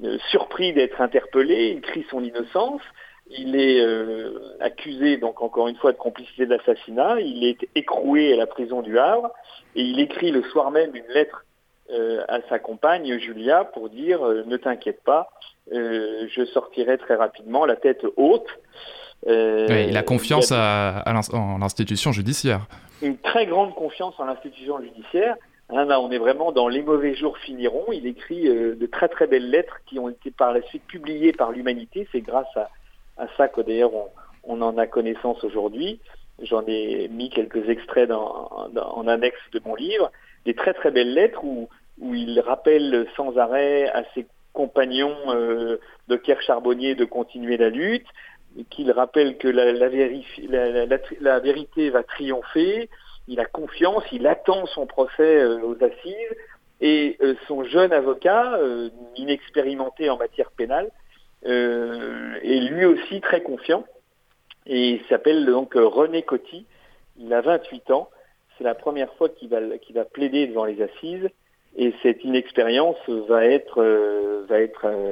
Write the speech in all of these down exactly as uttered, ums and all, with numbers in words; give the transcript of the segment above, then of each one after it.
euh, surpris d'être interpellé, il crie son innocence. Il est euh, accusé, donc encore une fois, de complicité d'assassinat. Il est écroué à la prison du Havre et il écrit le soir même une lettre euh, à sa compagne Julia pour dire euh, « Ne t'inquiète pas, euh, je sortirai très rapidement, la tête haute ». Euh, ouais, il a confiance il a... à, à l'in... en l'institution judiciaire. Une très grande confiance en l'institution judiciaire. Hein, là, on est vraiment dans « Les mauvais jours finiront ». Il écrit euh, de très très belles lettres qui ont été par la suite publiées par l'Humanité. C'est grâce à à ça que d'ailleurs on, on en a connaissance aujourd'hui. J'en ai mis quelques extraits dans, dans, en annexe de mon livre, des très très belles lettres où, où il rappelle sans arrêt à ses compagnons euh, de Kerr Charbonnier de continuer la lutte, qu'il rappelle que la, la, vérif- la, la, la, la vérité va triompher, il a confiance, il attend son procès euh, aux assises, et euh, son jeune avocat, euh, inexpérimenté en matière pénale, Euh, est lui aussi très confiant et il s'appelle donc René Coty. Il a vingt-huit ans. C'est la première fois qu'il va, qu'il va plaider devant les assises et cette inexpérience va être euh, va être euh,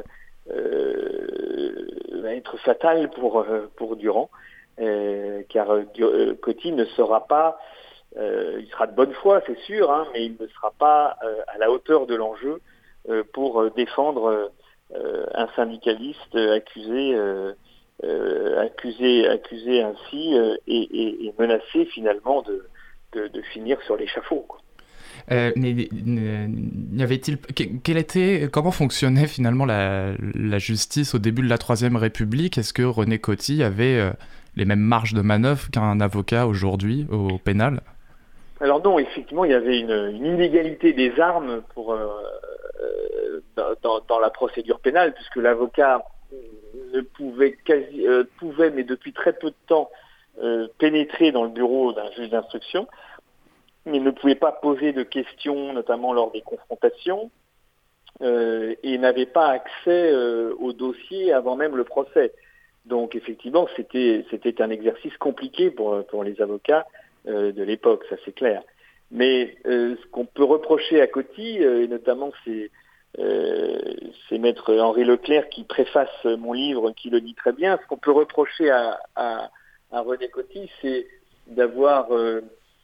euh, va être fatale pour pour Durand euh, car euh, Coty ne sera pas euh, il sera de bonne foi, c'est sûr, hein, mais il ne sera pas euh, à la hauteur de l'enjeu euh, pour défendre euh, Euh, un syndicaliste accusé, euh, euh, accusé, accusé ainsi euh, et, et, et menacé finalement de, de, de finir sur l'échafaud, quoi. Euh, mais n'y avait-il, quel était, comment fonctionnait finalement la, la justice au début de la Troisième République ? Est-ce que René Coty avait euh, les mêmes marges de manœuvre qu'un avocat aujourd'hui au pénal ? Alors non, effectivement, il y avait une, une inégalité des armes pour euh, Dans, dans la procédure pénale, puisque l'avocat ne pouvait quasi, euh, pouvait, mais depuis très peu de temps, euh, pénétrer dans le bureau d'un juge d'instruction, mais ne pouvait pas poser de questions, notamment lors des confrontations, euh, et n'avait pas accès euh, au dossier avant même le procès. Donc effectivement, c'était c'était un exercice compliqué pour pour les avocats euh, de l'époque, ça c'est clair. Mais euh, ce qu'on peut reprocher à Coty, euh, et notamment c'est Euh, c'est maître Henri Leclerc qui préface mon livre, qui le dit très bien. Ce qu'on peut reprocher à, à, à René Coty, c'est d'avoir euh,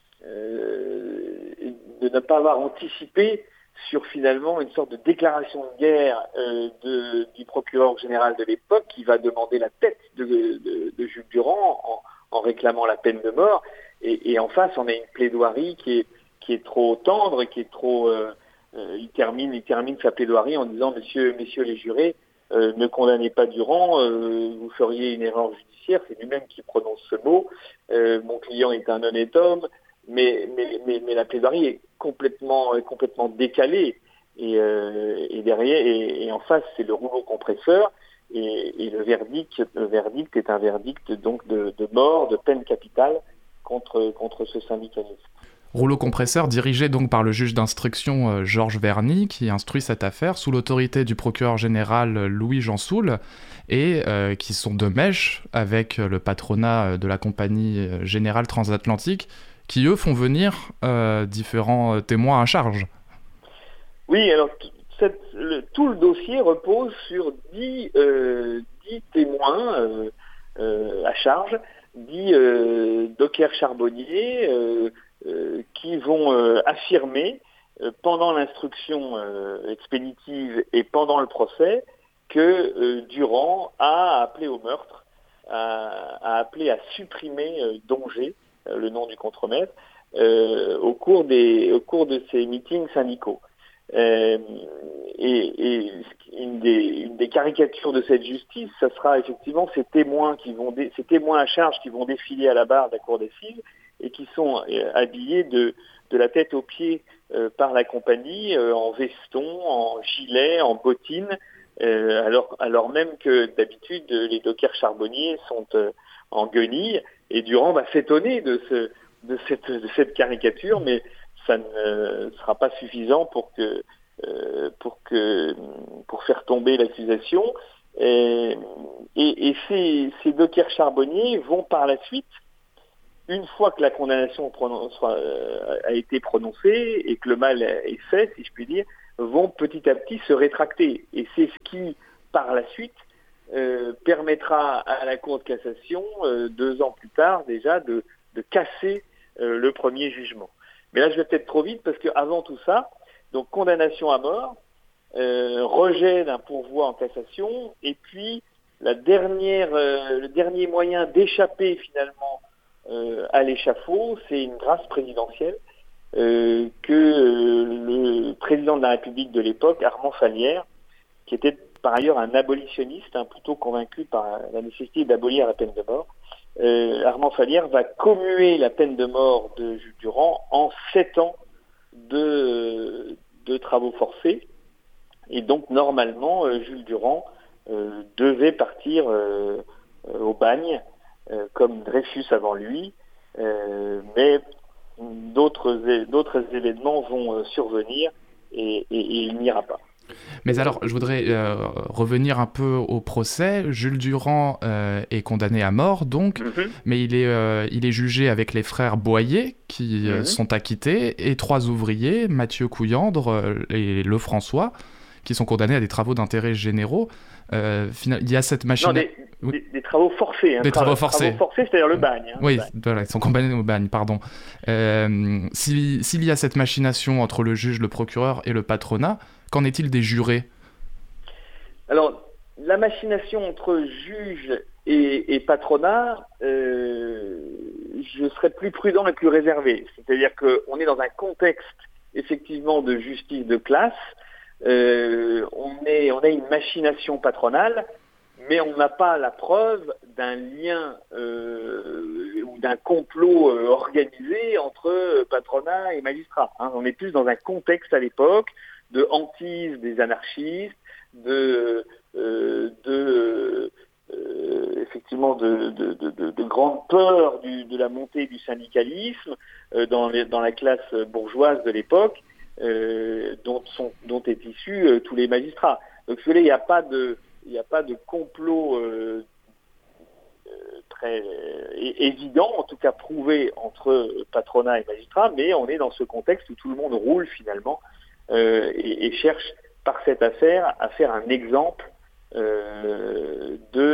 euh, de ne pas avoir anticipé sur finalement une sorte de déclaration de guerre euh, de, du procureur général de l'époque qui va demander la tête de, de, de Jules Durand en, en réclamant la peine de mort. Et, et en face, on a une plaidoirie qui est, qui est trop tendre, qui est trop... Euh, Euh, il termine, il termine sa plaidoirie en disant Messieurs, messieurs les jurés, euh, ne condamnez pas Durand, euh, vous feriez une erreur judiciaire. C'est lui-même qui prononce ce mot. Euh, mon client est un honnête homme, mais mais mais, mais la plaidoirie est complètement est complètement décalée et, euh, et derrière et, et en face c'est le rouleau compresseur et, et le verdict le verdict est un verdict donc de, de mort, de peine capitale contre contre ce syndicaliste. Rouleau compresseur dirigé donc par le juge d'instruction euh, Georges Verny, qui instruit cette affaire sous l'autorité du procureur général Louis-Jean Soule, et euh, qui sont de mèche avec le patronat de la compagnie générale transatlantique, qui eux font venir euh, différents témoins à charge. Oui, alors t- cette, le, tout le dossier repose sur dix, euh, dix témoins euh, euh, à charge, dix euh, dockers charbonniers, euh, Euh, qui vont euh, affirmer euh, pendant l'instruction euh, expéditive et pendant le procès que euh, Durand a appelé au meurtre, a, a appelé à supprimer euh, Donger, euh, le nom du contremaître, euh, au cours des au cours de ces meetings syndicaux. Euh, et, et une, des, une des caricatures de cette justice, ça sera effectivement ces témoins qui vont dé, ces témoins à charge qui vont défiler à la barre de la cour d'assises et qui sont euh, habillés de, de la tête aux pieds euh, par la compagnie, euh, en veston, en gilet, en bottines, euh, alors, alors même que d'habitude les dockers charbonniers sont euh, en guenilles, et Durand va s'étonner de, ce, de, cette, de cette caricature, mais ça ne sera pas suffisant pour que, euh, pour que, pour faire tomber l'accusation. Et, et, et ces, ces dockers charbonniers vont par la suite, une fois que la condamnation prononce, euh, a été prononcée et que le mal est fait, si je puis dire, vont petit à petit se rétracter. Et c'est ce qui, par la suite, euh, permettra à la Cour de cassation, euh, deux ans plus tard déjà, de, de casser euh, le premier jugement. Mais là, je vais peut-être trop vite parce qu'avant tout ça, donc condamnation à mort, euh, rejet d'un pourvoi en cassation, et puis la dernière, euh, le dernier moyen d'échapper finalement euh, à l'échafaud, c'est une grâce présidentielle euh, que euh, le président de la République de l'époque, Armand Fallières, qui était par ailleurs un abolitionniste, hein, plutôt convaincu par la nécessité d'abolir la peine de mort, euh, Armand Fallières va commuer la peine de mort de Jules Durand en sept ans de, de travaux forcés. Et donc, normalement, euh, Jules Durand euh, devait partir euh, euh, au bagne, euh, comme Dreyfus avant lui, euh, mais d'autres, d'autres événements vont euh, survenir et, et, et il n'ira pas. Mais alors, je voudrais euh, revenir un peu au procès. Jules Durand euh, est condamné à mort, donc, mm-hmm. mais il est, euh, il est jugé avec les frères Boyer, qui mm-hmm. euh, sont acquittés, et trois ouvriers, Mathieu Couillandre euh, et Lefrançois, qui sont condamnés à des travaux d'intérêt généraux. Euh, final... Il y a cette machine... Non, des, oui. des, des travaux forcés. Hein, des tra- travaux forcés. Travaux forcés, c'est-à-dire le bagne. Hein, oui, le bagne. Voilà, ils sont condamnés au bagne, pardon. Euh, s'il, s'il y a cette machination entre le juge, le procureur et le patronat, qu'en est-il des jurés ? Alors, la machination entre juge et, et patronat, euh, je serais plus prudent et plus réservé. C'est-à-dire qu'on est dans un contexte, effectivement, de justice de classe. Euh, on, est, on a une machination patronale, mais on n'a pas la preuve d'un lien euh, ou d'un complot euh, organisé entre patronat et magistrat. Hein. On est plus dans un contexte à l'époque de hantise des anarchistes, de, euh, de euh, effectivement de, de, de, de, de grande peur du, de la montée du syndicalisme euh, dans, les, dans la classe bourgeoise de l'époque. Euh, dont, sont, dont est issus euh, tous les magistrats. Donc, il n'y a pas de, il n'y a pas de complot euh, euh, très euh, évident, en tout cas prouvé entre patronat et magistrat, mais on est dans ce contexte où tout le monde roule finalement euh, et, et cherche par cette affaire à faire un exemple euh,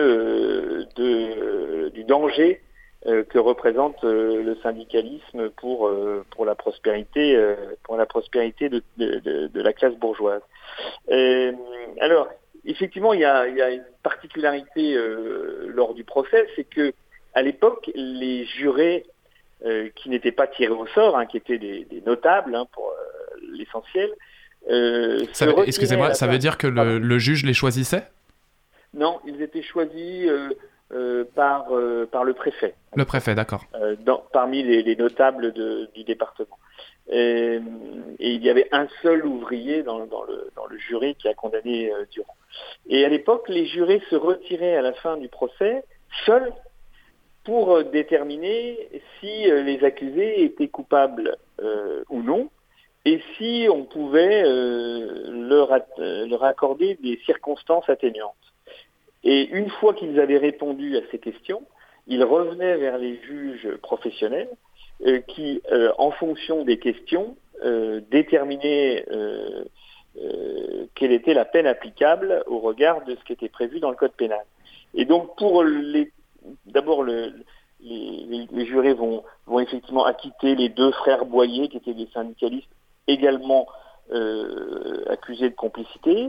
de, de, du danger Euh, que représente euh, le syndicalisme pour euh, pour la prospérité euh, pour la prospérité de, de, de, de la classe bourgeoise. Et, alors effectivement il y a, il y a une particularité euh, lors du procès, c'est que à l'époque les jurés euh, qui n'étaient pas tirés au sort, hein, qui étaient des, des notables hein, pour euh, l'essentiel. Euh, ça, excusez-moi, ça veut dire que le, le juge les choisissait ? Non, ils étaient choisis. Euh, Euh, par, euh, par le préfet. Le préfet, d'accord. Euh, dans, parmi les, les notables de, du département. Et, et il y avait un seul ouvrier dans, dans, le, dans le jury qui a condamné euh, Durand. Et à l'époque, les jurés se retiraient à la fin du procès, seuls, pour euh, déterminer si euh, les accusés étaient coupables euh, ou non, et si on pouvait euh, leur, euh, leur accorder des circonstances atténuantes. Et une fois qu'ils avaient répondu à ces questions, ils revenaient vers les juges professionnels euh, qui, euh, en fonction des questions, euh, déterminaient euh, euh, quelle était la peine applicable au regard de ce qui était prévu dans le code pénal. Et donc, pour les, d'abord, le, les, les, les jurés vont, vont effectivement acquitter les deux frères Boyer, qui étaient des syndicalistes également euh, accusés de complicité.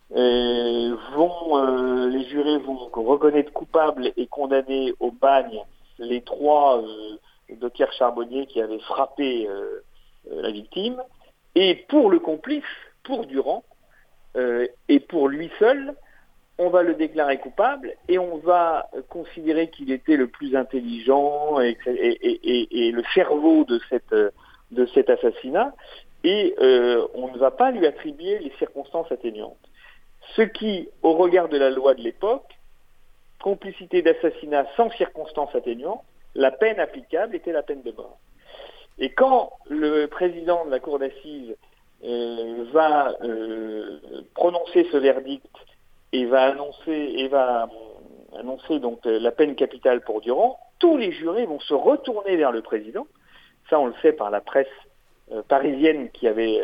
Euh, vont, euh, les jurés vont reconnaître coupables et condamner au bagne les trois euh, dockers charbonniers qui avaient frappé euh, euh, la victime. Et pour le complice, pour Durand, euh, et pour lui seul, on va le déclarer coupable et on va considérer qu'il était le plus intelligent et, et, et, et le cerveau de, cette, de cet assassinat. Et euh, on ne va pas lui attribuer les circonstances atténuantes. Ce qui, au regard de la loi de l'époque, complicité d'assassinat sans circonstances atténuantes, la peine applicable était la peine de mort. Et quand le président de la cour d'assises euh, va euh, prononcer ce verdict et va annoncer, et va annoncer donc la peine capitale pour Durand, tous les jurés vont se retourner vers le président. Ça, on le sait par la presse euh, parisienne qui avait euh,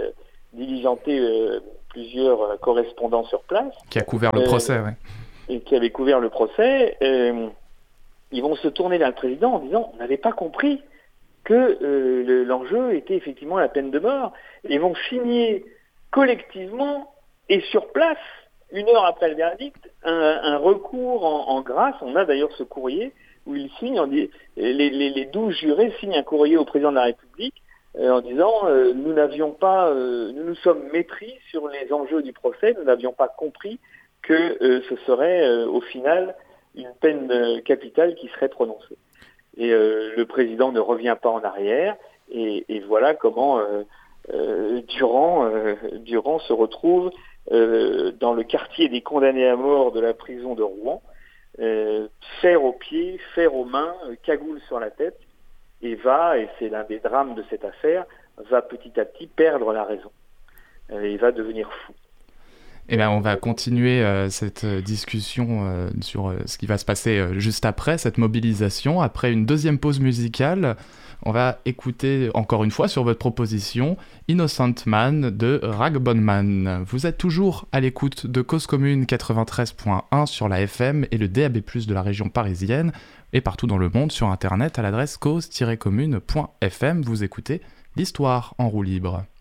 diligenté euh, plusieurs correspondants sur place. Qui a couvert le euh, procès, oui. Et qui avait couvert le procès. Euh, ils vont se tourner vers le président en disant « On n'avait pas compris que euh, le, l'enjeu était effectivement la peine de mort. » Ils vont signer collectivement et sur place, une heure après le verdict, un, un recours en, en grâce. On a d'ailleurs ce courrier où ils signent, on dit, les, les, les douze jurés signent un courrier au président de la République euh, en disant euh, nous n'avions pas, euh, nous nous sommes mépris sur les enjeux du procès, nous n'avions pas compris que euh, ce serait euh, au final une peine euh, capitale qui serait prononcée. Et euh, le président ne revient pas en arrière, et, et voilà comment euh, euh, Durand, euh, Durand se retrouve euh, dans le quartier des condamnés à mort de la prison de Rouen, euh, fer aux pieds, fer aux mains, euh, cagoule sur la tête, et va, et c'est l'un des drames de cette affaire, va petit à petit perdre la raison. Euh, il va devenir fou. Eh bien, on va continuer euh, cette discussion euh, sur euh, ce qui va se passer euh, juste après, cette mobilisation. Après une deuxième pause musicale, on va écouter encore une fois sur votre proposition Innocent Man de Ragbonman. Vous êtes toujours à l'écoute de Cause Commune quatre-vingt-treize point un sur la F M et le D A B plus, de la région parisienne et partout dans le monde sur internet à l'adresse cause tiret commune point f m. Vous écoutez l'histoire en roue libre.